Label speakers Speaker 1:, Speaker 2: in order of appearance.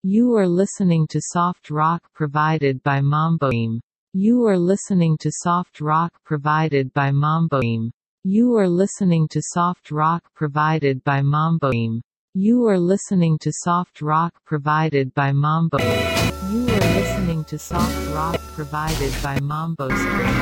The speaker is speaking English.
Speaker 1: You are listening to soft rock provided by Mamboim. You are listening to soft rock provided by Mamboim. You are listening to soft rock provided by Mamboim. You are listening to soft rock provided by Mamboim. You are listening to soft rock provided by Mambo Spring.